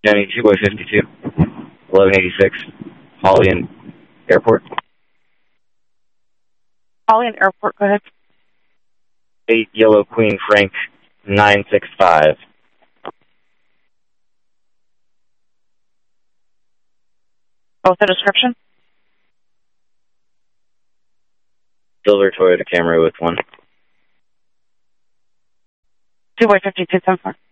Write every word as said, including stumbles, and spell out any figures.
County two by fifty-two, eleven eighty-six, Holly Airport. Holly Airport, go ahead. eight Yellow Queen Frank, nine six five. Both the description? Silver Toyota Camry with one. two by fifty-two, ten four.